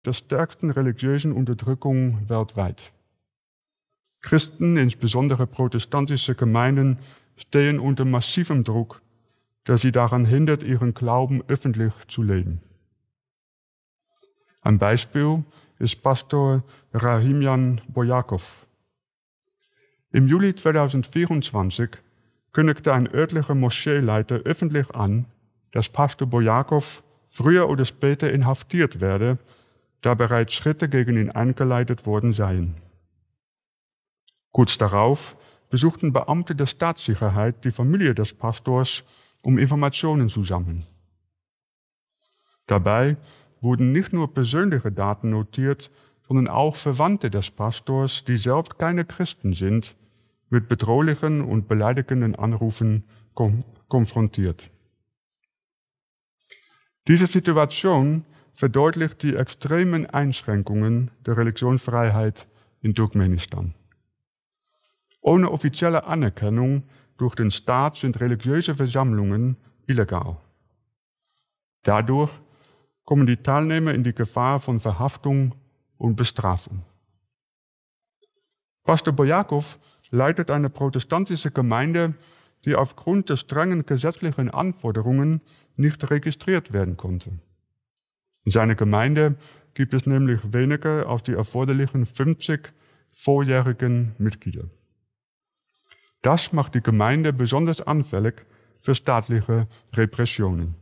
der stärksten religiösen Unterdrückung weltweit. Christen, insbesondere protestantische Gemeinden, stehen unter massivem Druck, der sie daran hindert, ihren Glauben öffentlich zu leben. Ein Beispiel ist Pastor Rahimjan Bojakov. Im Juli 2024 kündigte ein örtlicher Moscheeleiter öffentlich an, dass Pastor Bojakov früher oder später inhaftiert werde, da bereits Schritte gegen ihn eingeleitet worden seien. Kurz darauf besuchten Beamte der Staatssicherheit die Familie des Pastors, um Informationen zu sammeln. Dabei wurden nicht nur persönliche Daten notiert, sondern auch Verwandte des Pastors, die selbst keine Christen sind, mit bedrohlichen und beleidigenden Anrufen konfrontiert. Diese Situation verdeutlicht die extremen Einschränkungen der Religionsfreiheit in Turkmenistan. Ohne offizielle Anerkennung durch den Staat sind religiöse Versammlungen illegal. Dadurch kommen die Teilnehmer in die Gefahr von Verhaftung und Bestrafung. Pastor Bojakov leitet eine protestantische Gemeinde, die aufgrund der strengen gesetzlichen Anforderungen nicht registriert werden konnte. In seiner Gemeinde gibt es nämlich weniger als die erforderlichen 50 volljährigen Mitglieder. Das macht die Gemeinde besonders anfällig für staatliche Repressionen.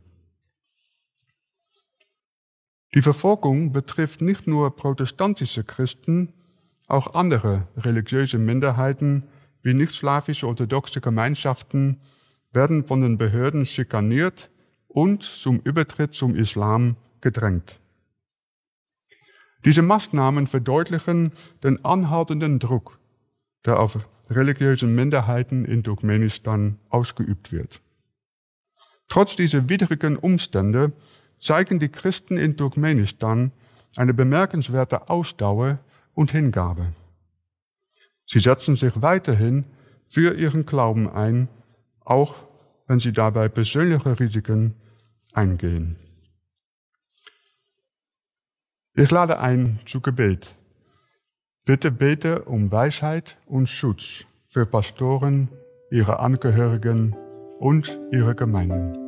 Die Verfolgung betrifft nicht nur protestantische Christen, auch andere religiöse Minderheiten wie nicht-slawische orthodoxe Gemeinschaften werden von den Behörden schikaniert und zum Übertritt zum Islam gedrängt. Diese Maßnahmen verdeutlichen den anhaltenden Druck, der auf religiöse Minderheiten in Turkmenistan ausgeübt wird. Trotz dieser widrigen Umstände zeigen die Christen in Turkmenistan eine bemerkenswerte Ausdauer und Hingabe. Sie setzen sich weiterhin für ihren Glauben ein, auch wenn sie dabei persönliche Risiken eingehen. Ich lade ein zu Gebet. Bitte bete um Weisheit und Schutz für Pastoren, ihre Angehörigen und ihre Gemeinden.